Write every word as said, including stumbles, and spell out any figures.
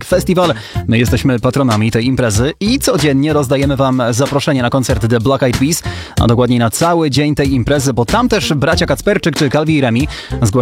Festival. My jesteśmy patronami tej imprezy i codziennie rozdajemy wam zaproszenie na koncert The Black Eyed Peas, a dokładniej na cały dzień tej imprezy, bo tam też bracia Kacperczyk czy Calvi i Remi zgłaszają